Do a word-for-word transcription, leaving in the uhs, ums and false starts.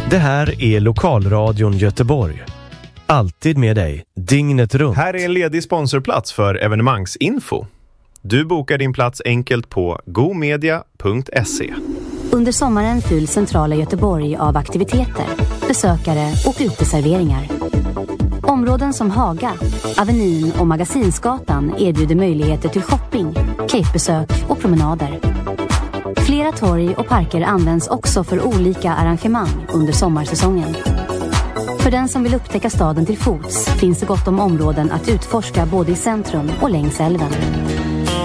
Det här är Lokalradion Göteborg. Alltid med dig, dygnet runt. Här är en ledig sponsorplats för evenemangsinfo. Du bokar din plats enkelt på gomedia punkt se. Under sommaren fylls centrala Göteborg av aktiviteter, besökare och uteserveringar. Områden som Haga, Avenyn och Magasinsgatan erbjuder möjligheter till shopping, cafebesök och promenader. Flera torg och parker används också för olika arrangemang under sommarsäsongen. För den som vill upptäcka staden till fots finns det gott om områden att utforska både i centrum och längs älven.